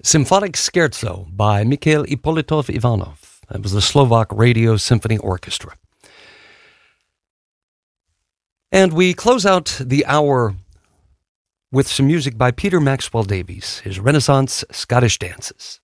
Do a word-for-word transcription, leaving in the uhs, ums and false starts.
Symphonic Scherzo by Mikhail Ippolitov Ivanov. That was the Slovak Radio Symphony Orchestra. And we close out the hour with some music by Peter Maxwell Davies, his Renaissance Scottish dances.